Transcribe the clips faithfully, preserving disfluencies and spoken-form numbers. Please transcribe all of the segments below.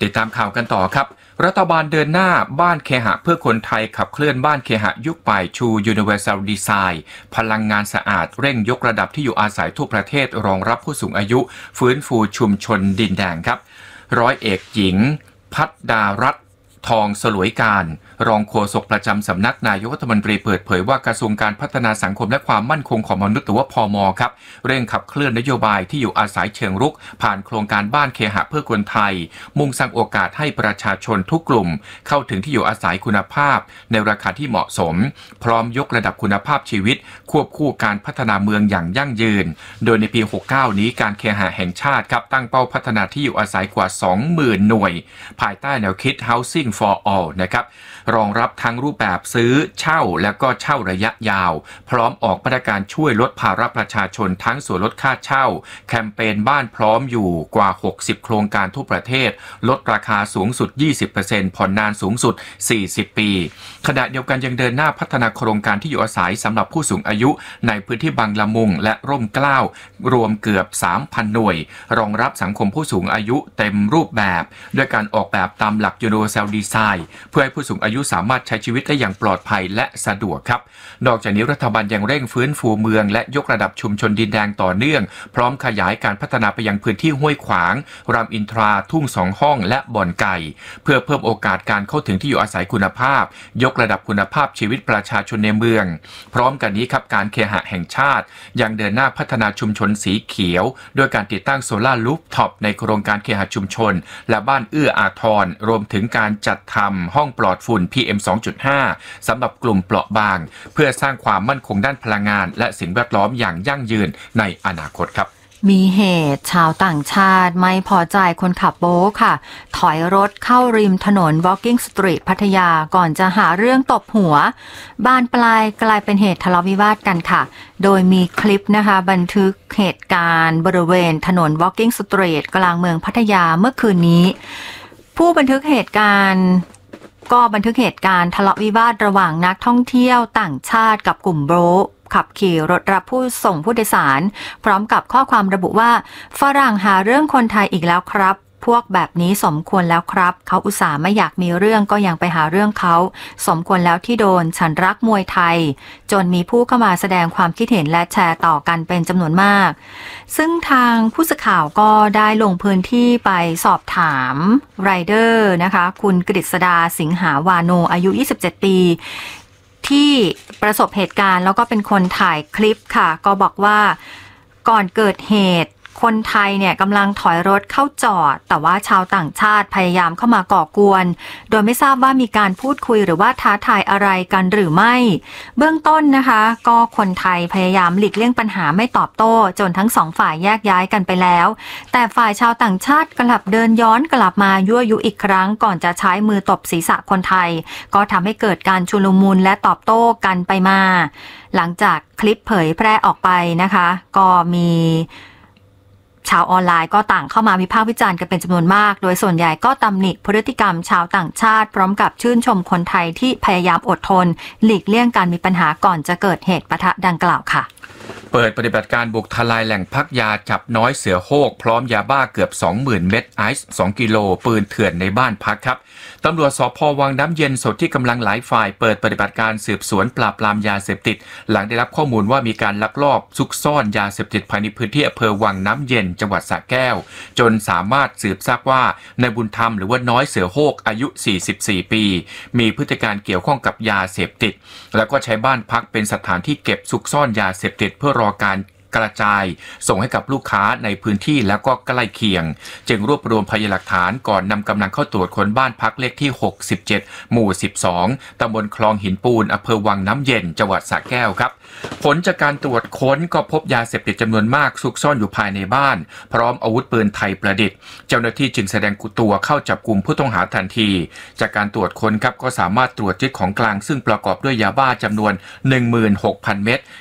ติดตามข่าวกันต่อครับรัฐบาลเดินหน้าบ้านเคหะเพื่อคนไทยขับเคลื่อนบ้านเคหะยุคใหม่ชู Universal Design พลังงานสะอาดเร่งยกระดับที่อยู่อาศัยทั่วประเทศรองรับผู้สูงอายุฟื้นฟูชุมชนดินแดงครับร้อยเอกหญิงพัฒดารัตน์ทองสลวยการรองโฆษกประจำสำนักนายกรัฐมนตรีเปิดเผยว่ากระทรวงการพัฒนาสังคมและความมั่นคงของมนุษย์หรือว่าพม.ครับเร่งขับเคลื่อนนโยบายที่อยู่อาศัยเชิงรุกผ่านโครงการบ้านเคหะเพื่อคนไทยมุ่งสร้างโอกาสให้ประชาชนทุกกลุ่มเข้าถึงที่อยู่อาศัยคุณภาพในราคาที่เหมาะสมพร้อมยกระดับคุณภาพชีวิตควบคู่การพัฒนาเมืองอย่างยั่งยืนโดยในปีหกสิบเก้านี้การเคหะแห่งชาติครับตั้งเป้าพัฒนาที่อยู่อาศัยกว่า สองหมื่น หน่วยภายใต้แนวคิด Housing for All นะครับรองรับทั้งรูปแบบซื้อเช่าและก็เช่าระยะยาวพร้อมออกมาตรการช่วยลดภาระประชาชนทั้งส่วนลดค่าเช่าแคมเปญบ้านพร้อมอยู่กว่าหกสิบโครงการทั่วประเทศลดราคาสูงสุด ยี่สิบเปอร์เซ็นต์ ผ่อนนานสูงสุดสี่สิบปีขณะเดียวกันยังเดินหน้าพัฒนาโครงการที่อยู่อาศัยสำหรับผู้สูงอายุในพื้นที่บางละมุงและร่มเกล้ารวมเกือบ สามพัน หน่วยรองรับสังคมผู้สูงอายุเต็มรูปแบบด้วยการออกแบบตามหลัก Universal Design เพื่อให้ผู้สูงอายุสามารถใช้ชีวิตได้อย่างปลอดภัยและสะดวกครับนอกจากนี้รัฐบาลยังเร่งฟื้นฟูเมืองและยกระดับชุมชนดินแดงต่อเนื่องพร้อมขยายการพัฒนาไปยังพื้นที่ห้วยขวางรามอินทราทุ่งสองห้องและบ่อนไก่เพื่อเพิ่มโอกาสการเข้าถึงที่อยู่อาศัยคุณภาพยกระดับคุณภาพชีวิตประชาชนในเมืองพร้อมกันนี้ครับการเคหะแห่งชาติยังเดินหน้าพัฒนาชุมชนสีเขียวโดยการติดตั้งโซล่ารูฟท็อปในโครงการเคหะชุมชนและบ้านเอื้ออาทรรวมถึงการจัดทำห้องปลอดฝุ่น พี เอ็ม สองจุดห้า สำหรับกลุ่มเปราะบางเพื่อสร้างความมั่นคงด้านพลังงานและสิ่งแวดล้อมอย่างยั่งยืนในอนาคตครับมีเหตุชาวต่างชาติไม่พอใจคนขับโบ๊ทค่ะถอยรถเข้าริมถนน Walking Street พัทยาก่อนจะหาเรื่องตบหัวบานปลายกลายเป็นเหตุทะเลาะวิวาทกันค่ะโดยมีคลิปนะคะบันทึกเหตุการณ์บริเวณถนน Walking Street กลางเมืองพัทยาเมื่อคืนนี้ผู้บันทึกเหตุการณ์ก็บันทึกเหตุการณ์ทะเลาะวิวาทระหว่างนักท่องเที่ยวต่างชาติกับกลุ่มโบ๊ทขับขี่รถรับผู้ส่งผู้โดยสารพร้อมกับข้อความระบุว่าฝรั่งหาเรื่องคนไทยอีกแล้วครับพวกแบบนี้สมควรแล้วครับเขาอุตส่าห์ไม่อยากมีเรื่องก็ยังไปหาเรื่องเขาสมควรแล้วที่โดนฉันรักมวยไทยจนมีผู้เข้ามาแสดงความคิดเห็นและแชร์ต่อกันเป็นจำนวนมากซึ่งทางผู้สื่อข่าวก็ได้ลงพื้นที่ไปสอบถามไรเดอร์นะคะคุณกฤษดาสิงหาวาโนอายุยี่สิบเจ็ดปีที่ประสบเหตุการณ์แล้วก็เป็นคนถ่ายคลิปค่ะก็บอกว่าก่อนเกิดเหตุคนไทยเนี่ยกำลังถอยรถเข้าจอดแต่ว่าชาวต่างชาติพยายามเข้ามาก่อกวนโดยไม่ทราบว่ามีการพูดคุยหรือว่าท้าทายอะไรกันหรือไม่เบื้องต้นนะคะก็คนไทยพยายามหลีกเลี่ยงปัญหาไม่ตอบโต้จนทั้งสองฝ่ายแยกย้ายกันไปแล้วแต่ฝ่ายชาวต่างชาติกลับเดินย้อนกลับมายั่วยุอีกครั้งก่อนจะใช้มือตบศีรษะคนไทยก็ทำให้เกิดการชุลมุนและตอบโต้กันไปมาหลังจากคลิปเผยแพร่ออกไปนะคะก็มีชาวออนไลน์ก็ต่างเข้ามาวิพากษ์วิจารณ์กันเป็นจำนวนมากโดยส่วนใหญ่ก็ตำหนิพฤติกรรมชาวต่างชาติพร้อมกับชื่นชมคนไทยที่พยายามอดทนหลีกเลี่ยงการมีปัญหาก่อนจะเกิดเหตุปะทะดังกล่าวค่ะเปิดปฏิบัติการบุกทลายแหล่งพักยาจับน้อยเสือโฮกพร้อมยาบ้าเกือบ สองหมื่น เม็ดไอซ์สองกิโลปืนเถื่อนในบ้านพักครับตำรวจสภ.วังน้ำเย็นสดที่กำลังหลายฝ่ายเปิดปฏิบัติการสืบสวนปราบปรามยาเสพติดหลังได้รับข้อมูลว่ามีการลักลอบซุกซ่อนยาเสพติดภายในพื้นที่อำเภอวังน้ำเย็นจังหวัดสระแก้วจนสามารถสืบทราบว่านายบุญธรรมหรือว่าน้อยเสือโฮกอายุสี่สิบสี่ปีมีพฤติการเกี่ยวข้องกับยาเสพติดแล้วก็ใช้บ้านพักเป็นสถานที่เก็บซุกซ่อนยาเสพติดเพื่อรอการกระจายส่งให้กับลูกค้าในพื้นที่แล้วก็ใกล้เคียงจึงรวบรวมพยานหลักฐานก่อนนำกำลังเข้าตรวจค้นบ้านพักเลขที่หกสิบเจ็ดหมู่สิบสองตำบลคลองหินปูนอำเภอวังน้ำเย็นจังหวัดสระแก้วครับผลจากการตรวจค้นก็พบยาเสพติดจำนวนมากซุกซ่อนอยู่ภายในบ้านพร้อมอาวุธปืนไทยประดิษฐ์เจ้าหน้าที่จึงแสดงตัวเข้าจับกุมผู้ต้องหาทันทีจากการตรวจค้นครับก็สามารถตรวจยึดของกลางซึ่งประกอบด้วยยาบ้าจำนวน หนึ่งหมื่นหกพัน เม็ด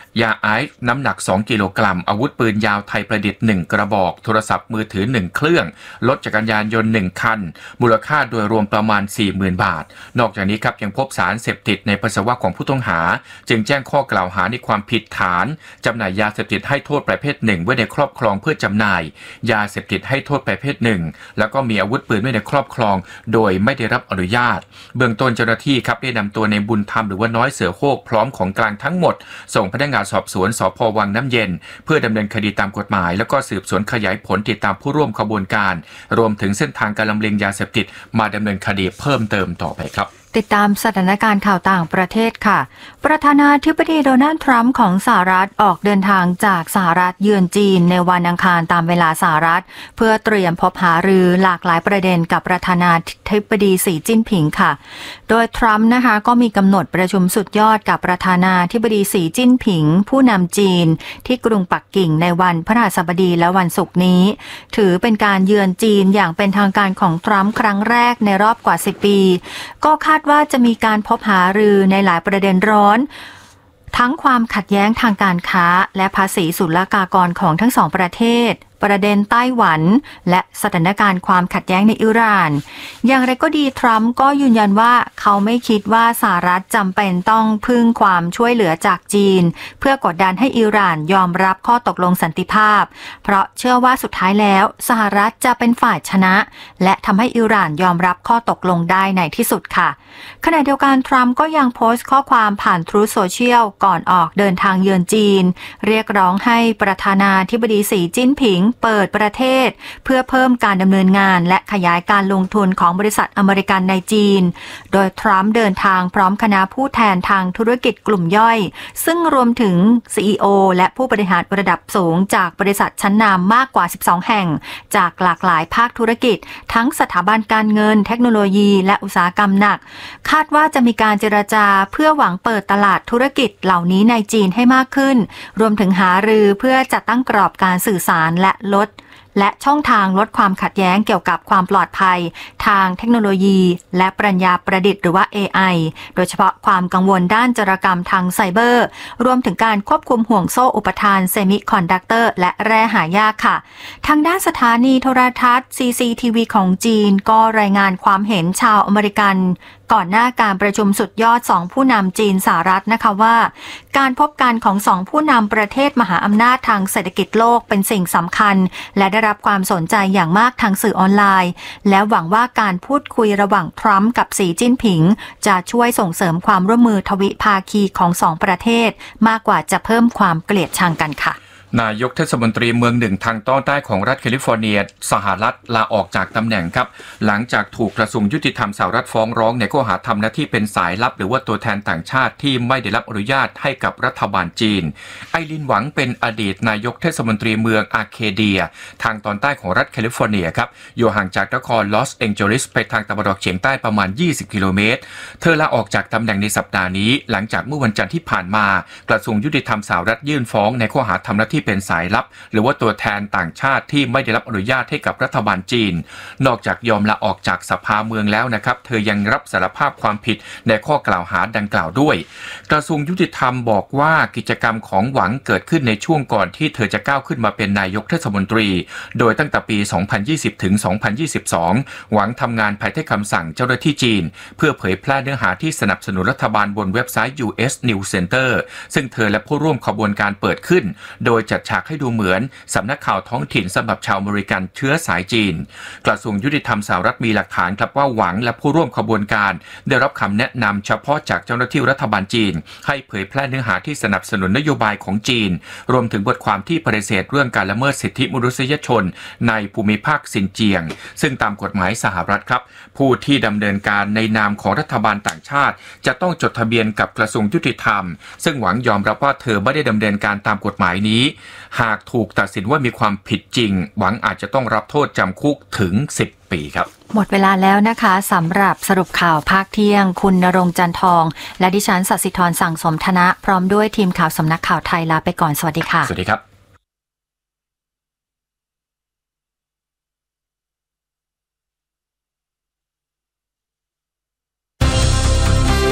ยาไอซ์น้ำหนักสองกิโลกรัมอาวุธปืนยาวไทยประดิษฐ์หนึ่งกระบอกโทรศัพท์มือถือหนึ่งเครื่องรถจักรยานยนต์หนึ่งคันมูลค่าโดยรวมประมาณ สี่หมื่น บาทนอกจากนี้ครับยังพบสารเสพติดในปัสสาวะของผู้ต้องหาจึงแจ้งข้อกล่าวหาในความผิดฐานจำหน่ายยาเสพติดให้โทษประเภทหนึ่งไว้ในครอบครองเพื่อจำหน่ายยาเสพติดให้โทษประเภทหนึ่งแล้วก็มีอาวุธปืนไว้ในครอบครองโดยไม่ได้รับอนุญาตเบื้องต้นเจ้าหน้าที่ครับได้นำตัวในบุญธรรมหรือว่าน้อยเสือโคกพร้อมของกลางทั้งหมดส่งพนักงานสอบสวนสภ.วังน้ำเย็นเพื่อดำเนินคดีตามกฎหมายแล้วก็สืบสวนขยายผลติดตามผู้ร่วมขบวนการรวมถึงเส้นทางการลำเลียงยาเสพติดมาดำเนินคดีเพิ่มเติมต่อไปครับติดตามสถานการณ์ข่าวต่างประเทศค่ะประธานาธิบดีโดนัลด์ทรัมป์ของสหรัฐออกเดินทางจากสหรัฐเยือนจีนในวันอังคารตามเวลาสหรัฐเพื่อเตรียมพบหารือหลากหลายประเด็นกับประธานาธิบดีสีจิ้นผิงค่ะโดยทรัมป์นะคะก็มีกำหนดประชุมสุดยอดกับประธานาธิบดีสีจิ้นผิงผู้นำจีนที่กรุงปักกิ่งในวันพฤหัสบดีและวันศุกร์นี้ถือเป็นการเยือนจีนอย่างเป็นทางการของทรัมป์ครั้งแรกในรอบกว่าสิบปีก็คาดว่าจะมีการพบหารือในหลายประเด็นร้อนทั้งความขัดแย้งทางการค้าและภาษีศุลกากรของทั้งสองประเทศประเด็นไต้หวันและสถานการณ์ความขัดแย้งในอิหร่านอย่างไรก็ดีทรัมป์ก็ยืนยันว่าเขาไม่คิดว่าสหรัฐจำเป็นต้องพึ่งความช่วยเหลือจากจีนเพื่อกดดันให้อิหร่านยอมรับข้อตกลงสันติภาพเพราะเชื่อว่าสุดท้ายแล้วสหรัฐจะเป็นฝ่ายชนะและทำให้อิหร่านยอมรับข้อตกลงได้ในที่สุดค่ะขณะเดียวกันทรัมป์ก็ยังโพสต์ข้อความผ่าน Truth Social ก่อนออกเดินทางเยือนจีนเรียกร้องให้ประธานาธิบดีสีจิ้นผิงเปิดประเทศเพื่อเพิ่มการดำเนินงานและขยายการลงทุนของบริษัทอเมริกันในจีนโดยทรัมป์เดินทางพร้อมคณะผู้แทนทางธุรกิจกลุ่มย่อยซึ่งรวมถึง ซี อี โอ และผู้บริหารระดับสูงจากบริษัทชั้นนำมากกว่าสิบสองแห่งจากหลากหลายภาคธุรกิจทั้งสถาบันการเงินเทคโนโลยีและอุตสาหกรรมหนักคาดว่าจะมีการเจรจาเพื่อหวังเปิดตลาดธุรกิจเหล่านี้ในจีนให้มากขึ้นรวมถึงหารือเพื่อจัดตั้งกรอบการสื่อสารและลดและช่องทางลดความขัดแย้งเกี่ยวกับความปลอดภัยทางเทคโนโลยีและปัญญาประดิษฐ์หรือว่า เอ ไอ โดยเฉพาะความกังวลด้านจารกรรมทางไซเบอร์รวมถึงการควบคุมห่วงโซ่อุปทานเซมิคอนดักเตอร์และแร่หายากค่ะทางด้านสถานีโทรทัศน์ ซี ซี ที วี ของจีนก็รายงานความเห็นชาวอเมริกันก่อนหน้าการประชุมสุดยอดสองผู้นำจีนสหรัฐนะคะว่าการพบกันของสองผู้นำประเทศมหาอำนาจทางเศรษฐกิจโลกเป็นสิ่งสำคัญและได้รับความสนใจอย่างมากทางสื่อออนไลน์และหวังว่าการพูดคุยระหว่างทรัมป์กับสีจิ้นผิงจะช่วยส่งเสริมความร่วมมือทวิภาคีของสองประเทศมากกว่าจะเพิ่มความเกลียดชังกันค่ะนายกเทศมนตรีเมืองหนึ่งทางตอนใต้ของรัฐแคลิฟอร์เนียสหรัฐลาออกจากตำแหน่งครับหลังจากถูกกระทรวงยุติธรรมสหรัฐฟ้องร้องในข้อหาทำหน้าที่เป็นสายลับหรือว่าตัวแทนต่างชาติที่ไม่ได้รับอนุญาตให้กับรัฐบาลจีนไอรินหวังเป็นอดีตนายกเทศมนตรีเมืองอาร์เคเดียทางตอนใต้ของรัฐแคลิฟอร์เนียครับอยู่ห่างจากนครลอสแองเจลิสไปทางตะวันออกเฉียงใต้ประมาณยี่สิบกิโลเมตรเธอลาออกจากตำแหน่งในสัปดาห์นี้หลังจากเมื่อวันจันทร์ที่ผ่านมากระทรวงยุติธรรมสหรัฐยื่นฟ้องในข้อหาทำหน้าที่เป็นสายลับหรือว่าตัวแทนต่างชาติที่ไม่ได้รับอนุญาตให้กับรัฐบาลจีนนอกจากยอมลาออกจากสภาเมืองแล้วนะครับเธอยังรับสารภาพความผิดในข้อกล่าวหาดังกล่าวด้วยกระทรวงยุติธรรมบอกว่ากิจกรรมของหวังเกิดขึ้นในช่วงก่อนที่เธอจะก้าวขึ้นมาเป็นนายกเทศมนตรีโดยตั้งแต่ปีสองพันยี่สิบถึงสองพันยี่สิบสองหวังทำงานภายใต้คำสั่งเจ้าหน้าที่จีนเพื่อเผยแพร่เนื้อหาที่สนับสนุนรัฐบาลบนเว็บไซต์ ยู เอส News Center ซึ่งเธอและผู้ร่วมขบวนการเปิดขึ้นโดยจัดฉากให้ดูเหมือนสำนักข่าวท้องถิ่นสำหรับชาวอเมริกันเชื้อสายจีนกระทรวงยุติธรรมสหรัฐมีหลักฐานครับว่าหวังและผู้ร่วมขบวนการได้รับคำแนะนำเฉพาะจากเจ้าหน้าที่รัฐบาลจีนให้เผยแพร่เนื้อหาที่สนับสนุนนโยบายของจีนรวมถึงบทความที่ปฏิเสธเรื่องการละเมิดสิทธิมนุษยชนในภูมิภาคซินเจียงซึ่งตามกฎหมายสหรัฐครับผู้ที่ดำเนินการในนามของรัฐบาลต่างชาติจะต้องจดทะเบียนกับกระทรวงยุติธรรมซึ่งหวังยอมรับว่าเธอไม่ได้ดำเนินการตามกฎหมายนี้หากถูกตัดสินว่ามีความผิดจริงหวังอาจจะต้องรับโทษจำคุกถึงสิบปีครับหมดเวลาแล้วนะคะสำหรับสรุปข่าวภาคเที่ยงคุณณรงค์จันทองและดิฉันศศิธรสั่งสมธนะพร้อมด้วยทีมข่าวสำนักข่าวไทยลาไปก่อนสวัสดีค่ะสวัสดีครับ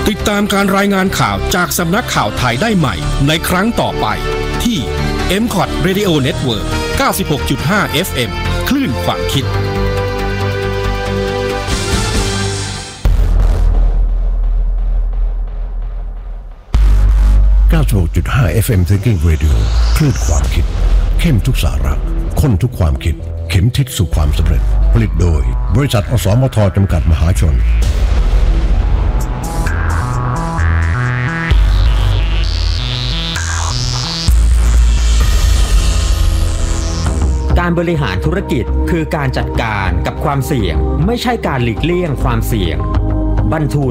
ติดตามการรายงานข่าวจากสำนักข่าวไทยได้ใหม่ในครั้งต่อไปที่ เอ็ม ซี โอ ที Radio Network เก้าสิบหกจุดห้า เอฟ เอ็ม คลื่นความคิดเก้าสิบหกจุดห้า เอฟ เอ็ม Thinking Radio คลื่นความคิดเข้มทุกสาระข้นทุกความคิดเข็มทิศสู่ความสำเร็จผลิตโดยบริษัทอสมทจำกัดมหาชนการบริหารธุรกิจคือการจัดการกับความเสี่ยงไม่ใช่การหลีกเลี่ยงความเสี่ยงบรรทู